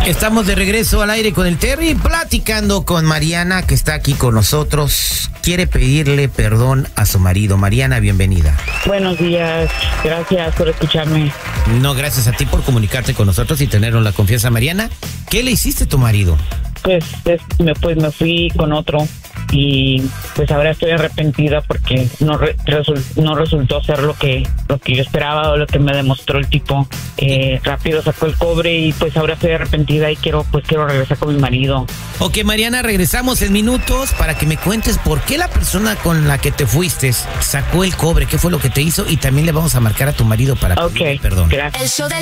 Estamos de regreso al aire con el Terry, platicando con Mariana, que está aquí con nosotros. Quiere pedirle perdón a su marido. Mariana, bienvenida. Buenos días, gracias por escucharme. No, gracias a ti por comunicarte con nosotros y tenernos la confianza. Mariana, ¿qué le hiciste a tu marido? Pues me fui con otro y pues ahora estoy arrepentida porque no resultó ser lo que yo esperaba o lo que me demostró el tipo. Rápido sacó el cobre y pues ahora estoy arrepentida y quiero regresar con mi marido. Ok, Mariana, regresamos en minutos para que me cuentes por qué la persona con la que te fuiste sacó el cobre, qué fue lo que te hizo, y también le vamos a marcar a tu marido para pedirle perdón. Gracias.